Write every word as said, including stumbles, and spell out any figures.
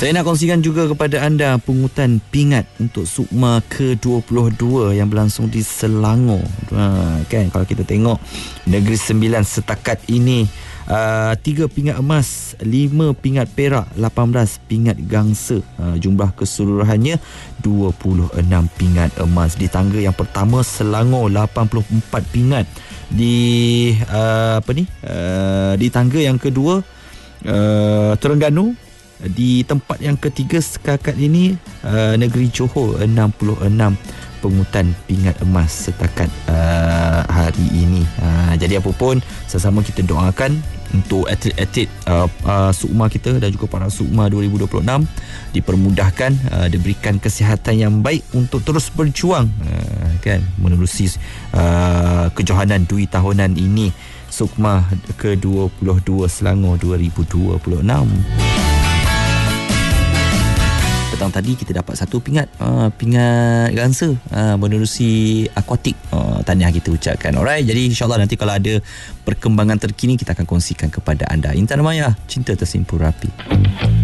Saya nak kongsikan juga kepada anda pungutan pingat untuk Sukma ke dua puluh dua yang berlangsung di Selangor. Ha, kan, kalau kita tengok Negeri Sembilan setakat ini, uh, tiga pingat emas, lima pingat perak, lapan belas pingat gangsa. Uh, jumlah keseluruhannya dua puluh enam pingat emas. Di tangga yang pertama Selangor lapan puluh empat pingat. Di uh, apa ni? Uh, di tangga yang kedua uh, Terengganu. Di tempat yang ketiga setakat ini uh, Negeri Johor enam puluh enam pungutan pingat emas setakat uh, hari ini. Uh, jadi apa pun, sesama kita doakan untuk atlet-atlet uh, uh, Sukma kita dan juga para Sukma dua ribu dua puluh enam dipermudahkan, uh, diberikan kesihatan yang baik untuk terus berjuang uh, kan menerusi uh, kejohanan dui tahunan ini Sukma ke dua puluh dua Selangor dua ribu dua puluh enam. Petang tadi kita dapat satu pingat uh, pingat gangsa uh, menerusi akuatik. Uh, tahniah kita ucapkan. Alright, jadi insyaAllah nanti kalau ada perkembangan terkini kita akan kongsikan kepada anda. Intan Maya, cinta tersimpul rapi.